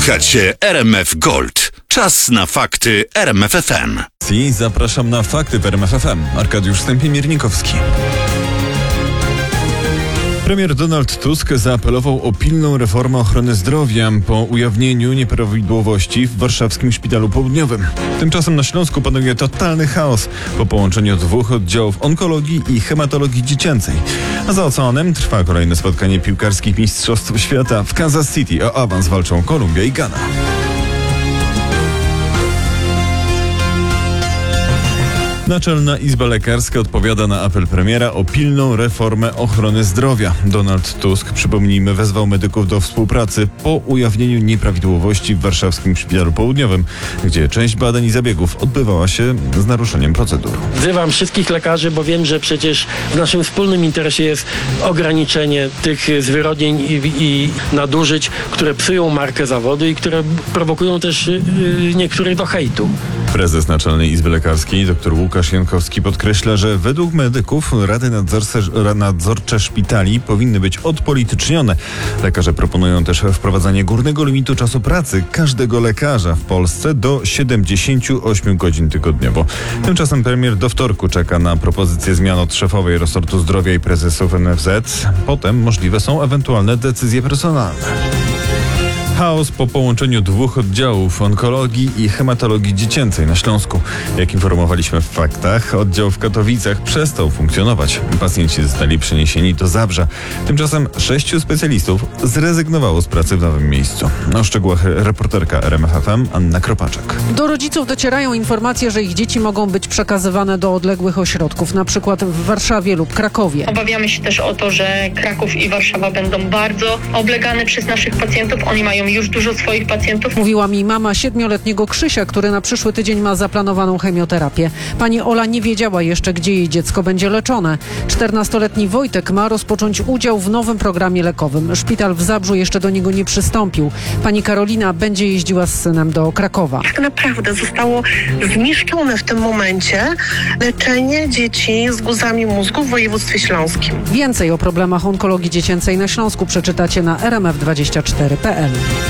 Słuchacie RMF Gold. Czas na fakty RMF FM. I zapraszam na fakty w RMF FM. Arkadiusz Stępień-Miernikowski. Premier Donald Tusk zaapelował o pilną reformę ochrony zdrowia po ujawnieniu nieprawidłowości w warszawskim Szpitalu Południowym. Tymczasem na Śląsku panuje totalny chaos po połączeniu dwóch oddziałów onkologii i hematologii dziecięcej. A za oceanem trwa kolejne spotkanie piłkarskich mistrzostw świata. W Kansas City o awans walczą Kolumbia i Ghana. Naczelna Izba Lekarska odpowiada na apel premiera o pilną reformę ochrony zdrowia. Donald Tusk, przypomnijmy, wezwał medyków do współpracy po ujawnieniu nieprawidłowości w warszawskim Szpitalu Południowym, gdzie część badań i zabiegów odbywała się z naruszeniem procedur. Wzywam wszystkich lekarzy, bo wiem, że przecież w naszym wspólnym interesie jest ograniczenie tych zwyrodnień i nadużyć, które psują markę zawodu i które prowokują też niektórych do hejtu. Prezes Naczelnej Izby Lekarskiej dr Łukasz Jankowski podkreśla, że według medyków rady nadzorcze szpitali powinny być odpolitycznione. Lekarze proponują też wprowadzanie górnego limitu czasu pracy każdego lekarza w Polsce do 78 godzin tygodniowo. Tymczasem premier do wtorku czeka na propozycję zmian od szefowej resortu zdrowia i prezesów NFZ. Potem możliwe są ewentualne decyzje personalne. Chaos po połączeniu dwóch oddziałów onkologii i hematologii dziecięcej na Śląsku. Jak informowaliśmy w faktach, oddział w Katowicach przestał funkcjonować. Pacjenci zostali przeniesieni do Zabrza. Tymczasem 6 specjalistów zrezygnowało z pracy w nowym miejscu. O szczegółach reporterka RMF FM Anna Kropaczek. Do rodziców docierają informacje, że ich dzieci mogą być przekazywane do odległych ośrodków, na przykład w Warszawie lub Krakowie. Obawiamy się też o to, że Kraków i Warszawa będą bardzo oblegane przez naszych pacjentów. Oni mają już dużo swoich pacjentów. Mówiła mi mama 7-letniego Krzysia, który na przyszły tydzień ma zaplanowaną chemioterapię. Pani Ola nie wiedziała jeszcze, gdzie jej dziecko będzie leczone. 14-letni Wojtek ma rozpocząć udział w nowym programie lekowym. Szpital w Zabrzu jeszcze do niego nie przystąpił. Pani Karolina będzie jeździła z synem do Krakowa. Tak naprawdę zostało zniszczone w tym momencie leczenie dzieci z guzami mózgu w województwie śląskim. Więcej o problemach onkologii dziecięcej na Śląsku przeczytacie na rmf24.pl.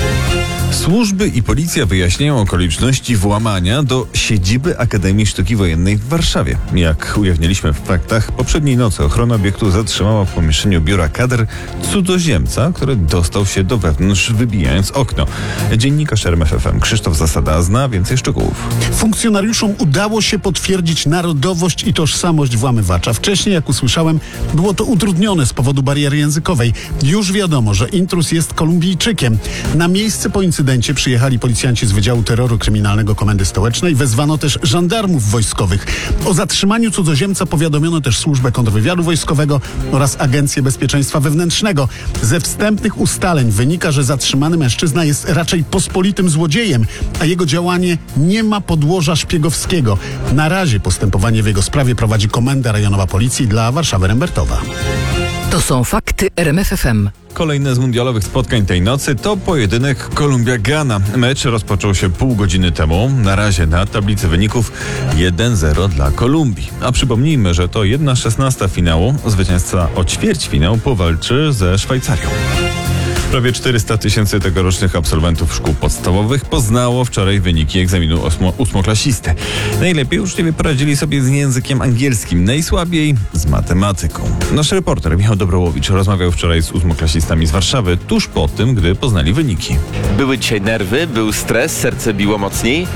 Służby i policja wyjaśniają okoliczności włamania do siedziby Akademii Sztuki Wojennej w Warszawie. Jak ujawniliśmy w faktach, poprzedniej nocy ochrona obiektu zatrzymała w pomieszczeniu biura kadr cudzoziemca, który dostał się do wewnątrz, wybijając okno. Dziennikarz RMF FM Krzysztof Zasada zna więcej szczegółów. Funkcjonariuszom udało się potwierdzić narodowość i tożsamość włamywacza. Wcześniej, jak usłyszałem, było to utrudnione z powodu bariery językowej. Już wiadomo, że intruz jest Kolumbijczykiem. Na miejsce po incydencie przyjechali policjanci z Wydziału Terroru Kryminalnego Komendy Stołecznej. Wezwano też żandarmów wojskowych. O zatrzymaniu cudzoziemca powiadomiono też Służbę Kontrwywiadu Wojskowego oraz Agencję Bezpieczeństwa Wewnętrznego. Ze wstępnych ustaleń wynika, że zatrzymany mężczyzna jest raczej pospolitym złodziejem, a jego działanie nie ma podłoża szpiegowskiego. Na razie postępowanie w jego sprawie prowadzi Komenda Rejonowa Policji dla Warszawy-Rembertowa. To są fakty RMF FM. Kolejne z mundialowych spotkań tej nocy to pojedynek Kolumbia-Ghana. Mecz rozpoczął się pół godziny temu. Na razie na tablicy wyników 1-0 dla Kolumbii. A przypomnijmy, że to 1/16 finału. Zwycięzca o ćwierćfinał powalczy ze Szwajcarią. Prawie 400 000 tegorocznych absolwentów szkół podstawowych poznało wczoraj wyniki egzaminu ósmoklasisty. Najlepiej uczniowie poradzili sobie z językiem angielskim, najsłabiej z matematyką. Nasz reporter Michał Dobrołowicz rozmawiał wczoraj z ósmoklasistami z Warszawy, tuż po tym, gdy poznali wyniki. Były dzisiaj nerwy, był stres, serce biło mocniej?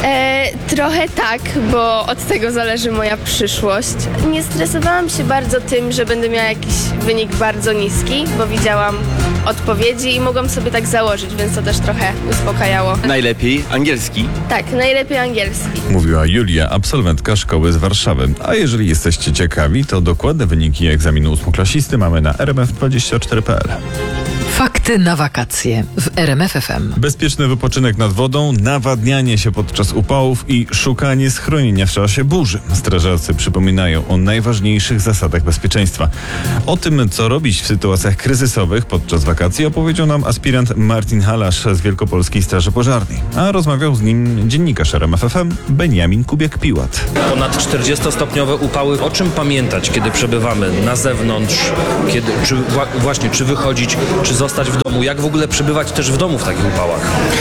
Trochę tak, bo od tego zależy moja przyszłość. Nie stresowałam się bardzo tym, że będę miała jakiś wynik bardzo niski, bo widziałam odpowiedzi i mogłam sobie tak założyć, więc to też trochę uspokajało. Najlepiej angielski? Tak, najlepiej angielski. Mówiła Julia, absolwentka szkoły z Warszawy. A jeżeli jesteście ciekawi, to dokładne wyniki egzaminu ósmoklasisty mamy na rmf24.pl. Fakty na wakacje w RMF FM. Bezpieczny wypoczynek nad wodą, nawadnianie się podczas upałów i szukanie schronienia w czasie burzy. Strażacy przypominają o najważniejszych zasadach bezpieczeństwa. O tym, co robić w sytuacjach kryzysowych podczas wakacji, opowiedział nam aspirant Martin Halasz z Wielkopolskiej Straży Pożarnej. A rozmawiał z nim dziennikarz RMF FM Beniamin Kubiak-Piłat. Ponad 40-stopniowe upały. O czym pamiętać, kiedy przebywamy na zewnątrz? Czy wychodzić, czy zostać w domu? Jak w ogóle przebywać też w domu w takich upałach?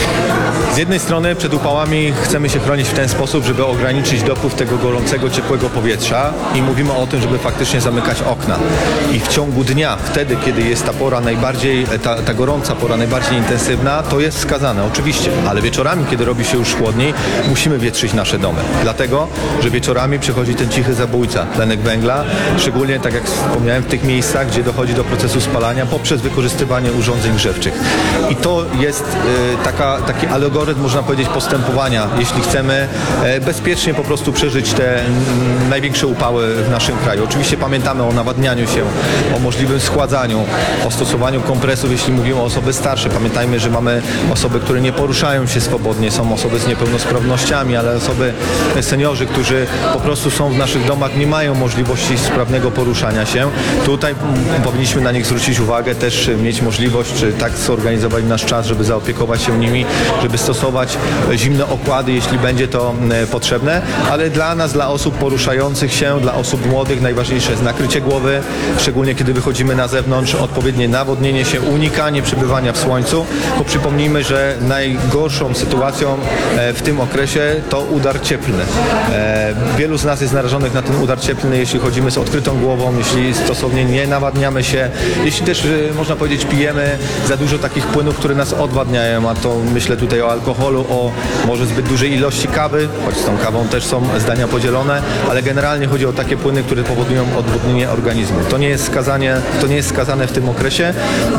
Z jednej strony przed upałami chcemy się chronić w ten sposób, żeby ograniczyć dopływ tego gorącego, ciepłego powietrza i mówimy o tym, żeby faktycznie zamykać okna. I w ciągu dnia, wtedy, kiedy jest ta pora najbardziej, ta gorąca pora najbardziej intensywna, to jest wskazane, oczywiście. Ale wieczorami, kiedy robi się już chłodniej, musimy wietrzyć nasze domy. Dlatego, że wieczorami przychodzi ten cichy zabójca, tlenek węgla, szczególnie, tak jak wspomniałem, w tych miejscach, gdzie dochodzi do procesu spalania poprzez wykorzystywanie urządzeń grzewczych. I to jest taki algorytm, można powiedzieć, postępowania, jeśli chcemy bezpiecznie po prostu przeżyć te największe upały w naszym kraju. Oczywiście pamiętamy o nawadnianiu się, o możliwym schładzaniu, o stosowaniu kompresów, jeśli mówimy o osoby starsze. Pamiętajmy, że mamy osoby, które nie poruszają się swobodnie, są osoby z niepełnosprawnościami, ale osoby, seniorzy, którzy po prostu są w naszych domach, nie mają możliwości sprawnego poruszania się. Tutaj powinniśmy na nich zwrócić uwagę, też mieć możliwość, czy tak zorganizować nasz czas, żeby zaopiekować się nimi, żeby stosować zimne okłady, jeśli będzie to potrzebne, ale dla nas, dla osób poruszających się, dla osób młodych najważniejsze jest nakrycie głowy, szczególnie kiedy wychodzimy na zewnątrz, odpowiednie nawodnienie się, unikanie przebywania w słońcu, bo przypomnijmy, że najgorszą sytuacją w tym okresie to udar cieplny. Wielu z nas jest narażonych na ten udar cieplny, jeśli chodzimy z odkrytą głową, jeśli stosownie nie nawadniamy się, jeśli też, można powiedzieć, pijemy za dużo takich płynów, które nas odwadniają, a to myślę tutaj o alkoholu, o może zbyt dużej ilości kawy, choć z tą kawą też są zdania podzielone, ale generalnie chodzi o takie płyny, które powodują odwodnienie organizmu. To nie jest skazane w tym okresie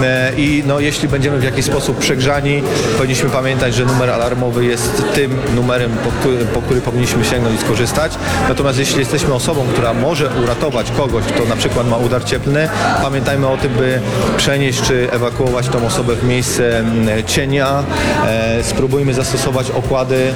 i jeśli będziemy w jakiś sposób przegrzani, powinniśmy pamiętać, że numer alarmowy jest tym numerem, po który powinniśmy sięgnąć i skorzystać. Natomiast jeśli jesteśmy osobą, która może uratować kogoś, kto na przykład ma udar cieplny, pamiętajmy o tym, by przenieść czy ewakuować tą osobę w miejsce cienia. Spróbujmy zastosować okłady.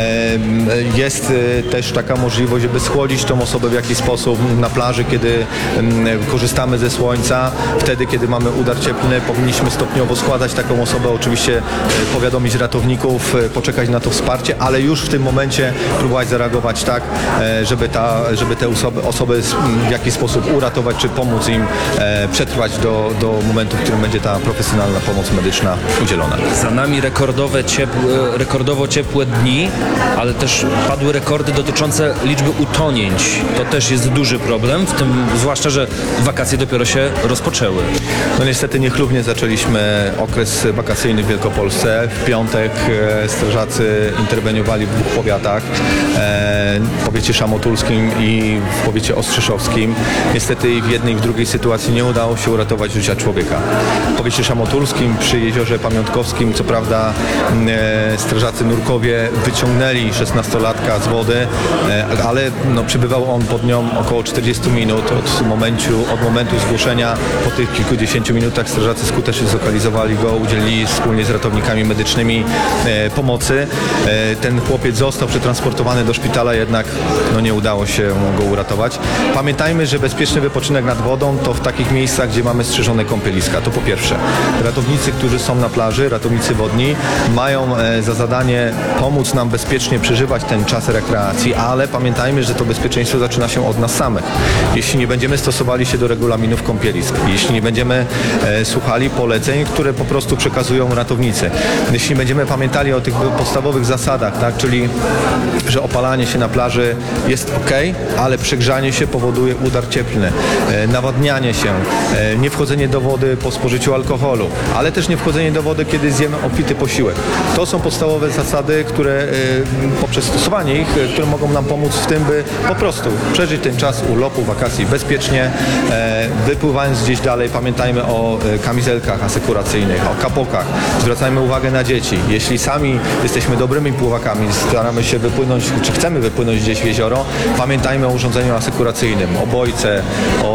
Jest też taka możliwość, żeby schłodzić tą osobę w jakiś sposób na plaży, kiedy korzystamy ze słońca. Wtedy, kiedy mamy udar cieplny, powinniśmy stopniowo składać taką osobę, oczywiście powiadomić ratowników, poczekać na to wsparcie, ale już w tym momencie próbować zareagować tak, żeby te osoby w jakiś sposób uratować, czy pomóc im przetrwać do momentu, w którym będzie ta profesjonalna pomoc medyczna udzielona. Za nami rekordowo ciepłe dni, ale też padły rekordy dotyczące liczby utonięć. To też jest duży problem, w tym zwłaszcza, że wakacje dopiero się rozpoczęły. Niestety niechlubnie zaczęliśmy okres wakacyjny w Wielkopolsce. W piątek strażacy interweniowali w dwóch powiatach, w powiecie szamotulskim i w powiecie ostrzeszowskim. Niestety i w jednej i w drugiej sytuacji nie udało się uratować życia człowieka. W powiecie szamotulskim przy jeziorze Pamiątkowskim co prawda strażacy nurkowie wyciągnęli 16-latka z wody, ale przebywał on pod nią około 40 minut od momentu zgłoszenia. Po tych kilkudziesięciu minutach strażacy skutecznie zlokalizowali go, udzielili wspólnie z ratownikami medycznymi pomocy. Ten chłopiec został przetransportowany do szpitala, jednak nie udało się go uratować. Pamiętajmy, że bezpieczny wypoczynek nad wodą to w takich miejscach, gdzie mamy strzeżone kąpieliska. To po pierwsze. Ratownicy, którzy są na plaży, ratownicy wodni, mają za zadanie pomóc nam bezpiecznie przeżywać ten czas rekreacji, ale pamiętajmy, że to bezpieczeństwo zaczyna się od nas samych. Jeśli nie będziemy stosowali się do regulaminów kąpielisk, jeśli nie będziemy słuchali poleceń, które po prostu przekazują ratownicy, jeśli będziemy pamiętali o tych podstawowych zasadach, tak, czyli że opalanie się na plaży jest ok, ale przegrzanie się powoduje udar cieplny, nawadnianie się, nie wchodzenie do wody po spożyciu alkoholu, ale też nie wchodzenie do wody, kiedy zjemy obfity posiłek. To są podstawowe zasady, które poprzez stosowanie ich, które mogą nam pomóc w tym, by po prostu przeżyć ten czas urlopu, wakacji bezpiecznie. Wypływając gdzieś dalej, pamiętajmy o kamizelkach asekuracyjnych, o kapokach. Zwracajmy uwagę na dzieci. Jeśli sami jesteśmy dobrymi pływakami, staramy się wypłynąć, czy chcemy wypłynąć gdzieś w jezioro, pamiętajmy o urządzeniu asekuracyjnym, o bojce,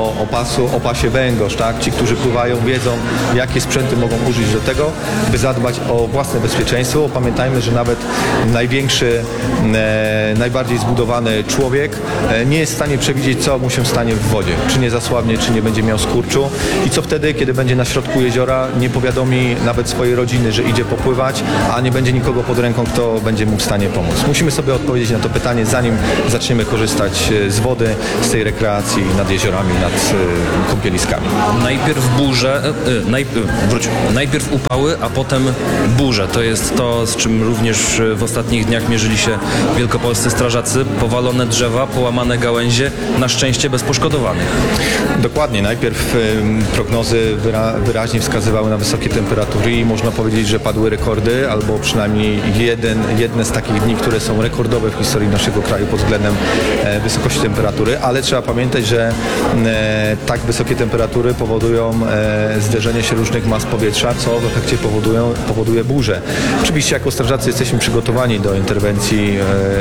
o pasie węgorz, tak? Ci, którzy pływają, wiedzą, jakie sprzęty mogą użyć do tego, by zadbać o własne bezpieczeństwo. Pamiętajmy, że nawet największy, najbardziej zbudowany człowiek nie jest w stanie przewidzieć, co mu się stanie w wodzie. Czy nie zasłabnie, czy nie będzie miał skurczu i co wtedy, kiedy będzie na środku jeziora, nie powiadomi nawet swojej rodziny, że idzie popływać, a nie będzie nikogo pod ręką, kto będzie mu w stanie pomóc. Musimy sobie odpowiedzieć na to pytanie, zanim zaczniemy korzystać z wody, z tej rekreacji nad jeziorami, nad kąpieliskami. Najpierw burze, najpierw upały, a potem burze. To jest to, z czym również w ostatnich dniach mierzyli się wielkopolscy strażacy. Powalone drzewa, połamane gałęzie, na szczęście bez poszkodowanych. Dokładnie. Najpierw prognozy wyraźnie wskazywały na wysokie temperatury i można powiedzieć, że padły rekordy, albo przynajmniej jedne z takich dni, które są rekordowe w historii naszego kraju pod względem wysokości temperatury, ale trzeba pamiętać, że tak wysokie temperatury powodują zderzenie się różnych mas powietrza, co w efekcie powoduje burze. Oczywiście jako strażacy jesteśmy przygotowani do interwencji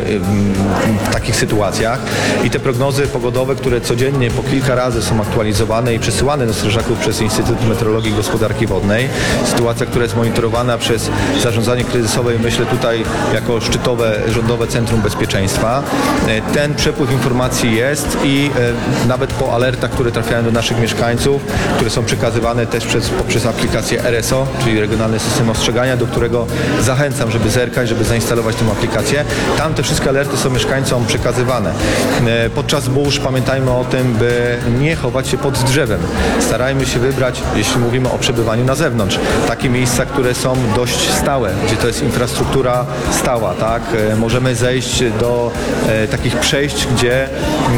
w takich sytuacjach i te prognozy pogodowe, które codziennie po kilka razy są aktualizowane i przesyłane do strażaków przez Instytut Meteorologii i Gospodarki Wodnej. Sytuacja, która jest monitorowana przez Zarządzanie Kryzysowe i myślę tutaj jako szczytowe rządowe Centrum Bezpieczeństwa. Ten przepływ informacji jest i nawet po alertach, które trafiają do naszych mieszkańców, które są przekazywane też poprzez aplikację RSO, czyli Regionalny System Ostrzegania, do którego zachęcam, żeby zerkać, żeby zainstalować tę aplikację. Tam te wszystkie alerty są mieszkańcom przekazywane. Podczas burz pamiętajmy o tym, by nie chować się pod drzewem. Starajmy się wybrać, jeśli mówimy o przebywaniu na zewnątrz, takie miejsca, które są dość stałe, gdzie to jest infrastruktura stała, tak? Możemy zejść do takich przejść, gdzie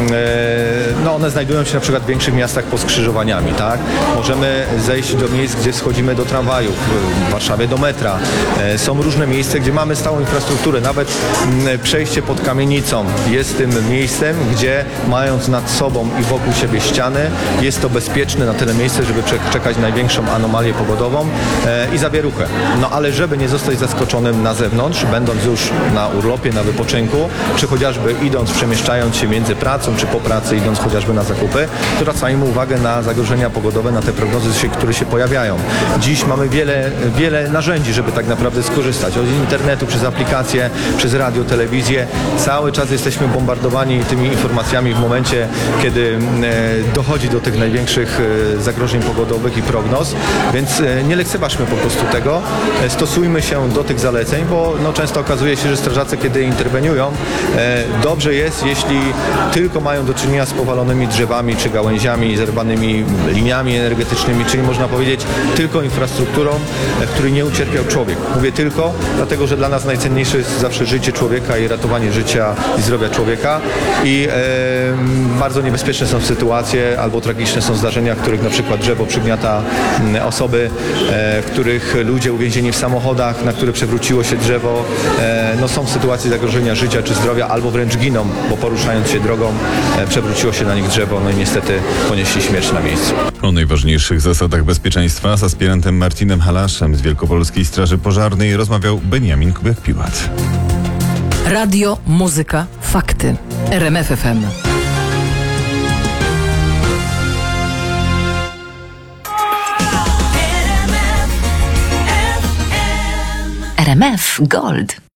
one znajdują się na przykład w większych miastach pod skrzyżowaniami, tak? Możemy zejść do miejsc, gdzie schodzimy do tramwajów, w Warszawie do metra. Są różne miejsca, gdzie mamy stałą infrastrukturę. Nawet przejście pod kamienicą jest tym miejscem, gdzie mając nad sobą i wokół siebie ściany, jest to bezpieczne na tyle miejsce, żeby przeczekać największą anomalię pogodową i zawieruchę. No ale żeby nie zostać zaskoczonym na zewnątrz, będąc już na urlopie, na wypoczynku, czy chociażby przemieszczając się między pracą, czy po pracy, idąc chociażby na zakupy, to zwracajmy uwagę na zagrożenia pogodowe, na te prognozy, które się pojawiają. Dziś mamy wiele narzędzi, żeby tak naprawdę skorzystać. Od internetu, przez aplikacje, przez radio, telewizję. Cały czas jesteśmy bombardowani tymi informacjami w momencie, kiedy dochodzi do tych największych zagrożeń pogodowych i prognoz, więc nie lekceważmy po prostu tego. Stosujmy się do tych zaleceń, bo często okazuje się, że strażacy, kiedy interweniują, dobrze jest, jeśli tylko mają do czynienia z powalonymi drzewami czy gałęziami, zerwanymi liniami energetycznymi, czyli można powiedzieć tylko infrastrukturą, w której nie ucierpiał człowiek. Mówię tylko, dlatego że dla nas najcenniejsze jest zawsze życie człowieka i ratowanie życia i zdrowia człowieka i bardzo niebezpieczne są sytuacje albo tragiczne są zdarzenia, w których na przykład drzewo przygniata osoby, w których ludzie uwięzieni w samochodach, na które przewróciło się drzewo, są w sytuacji zagrożenia życia czy zdrowia albo wręcz giną, bo poruszając się drogą przewróciło się na nich drzewo, i niestety ponieśli śmierć na miejscu. O najważniejszych zasadach bezpieczeństwa z aspirantem Martinem Halaszem z Wielkopolskiej Straży Pożarnej rozmawiał Beniamin Kubiak-Piłat. Radio, muzyka, fakty. RMF FM. RMF Gold.